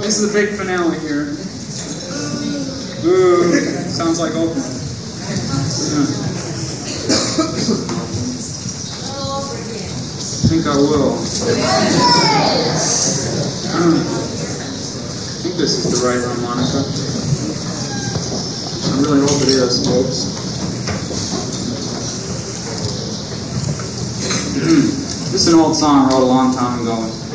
This is the big finale here. Ooh, sounds like Oprah. Yeah. I think I will. I think this is the right harmonica. I really hope it is, folks. This is an old song I wrote a long time ago.